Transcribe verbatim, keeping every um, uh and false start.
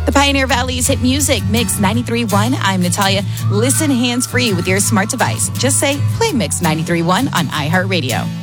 The Pioneer Valley's hit music, Mix ninety-three point one. I'm Natalia. Listen hands-free with your smart device. Just say, play Mix ninety-three point one on iHeartRadio.